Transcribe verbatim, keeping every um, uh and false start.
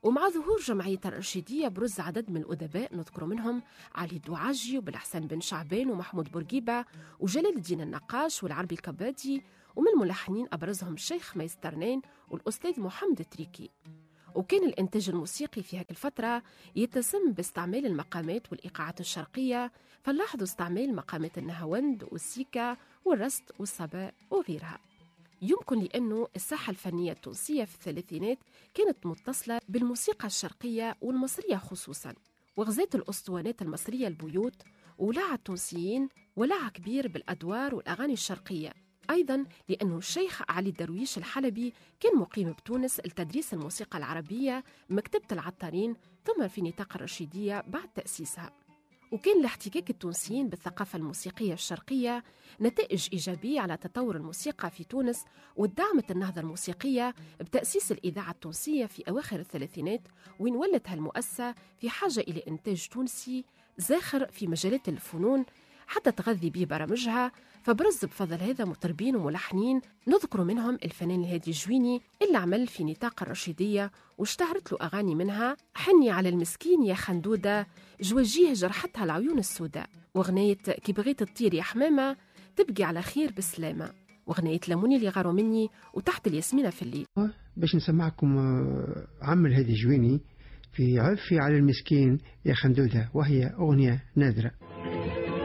ومع ظهور جمعية الرشيدية برز عدد من الأدباء نذكر منهم علي الدعاجي وبالحسن بن شعبان ومحمود بورقيبة وجلال الدين النقاش والعربي الكبادي، ومن الملحنين أبرزهم الشيخ ميسترنين والأستاذ محمد التريكي. وكان الإنتاج الموسيقي في هذه الفترة يتسم باستعمال المقامات والإيقاعات الشرقية، فنلاحظوا استعمال مقامات النهاوند والسيكا والرست والصباء وغيرها. يمكن لأنه الساحة الفنية التونسية في الثلاثينات كانت متصلة بالموسيقى الشرقية والمصرية خصوصاً، وغزات الأسطوانات المصرية البيوت، ولعى التونسيين ولعى كبير بالأدوار والأغاني الشرقية. أيضاً لأنه الشيخ علي الدرويش الحلبي كان مقيم بتونس لتدريس الموسيقى العربية مكتبة العطارين، ثم في نطاق الرشيدية بعد تأسيسها. وكان لاحتكاك التونسيين بالثقافة الموسيقية الشرقية نتائج إيجابية على تطور الموسيقى في تونس، ودعمت النهضة الموسيقية بتأسيس الإذاعة التونسية في أواخر الثلاثينات، وين ولت هالمؤسسة في حاجة إلى إنتاج تونسي زاخر في مجالات الفنون حتى تغذي به برامجها. فبرز بفضل هذا مطربين وملحنين نذكر منهم الفنان الهادي جويني اللي عمل في نطاق الرشيدية واشتهرت له أغاني منها حني على المسكين يا خندودة، جوجيه جرحتها العيون السوداء، وغنية كي بغيت تطير يا حمامة، تبقي على خير بسلامة، وغنية لموني اللي غاروا مني، وتحت الياسمينة في الليل. باش نسمعكم عم الهادي جويني في عفي على المسكين يا خندودة، وهي أغنية نادرة.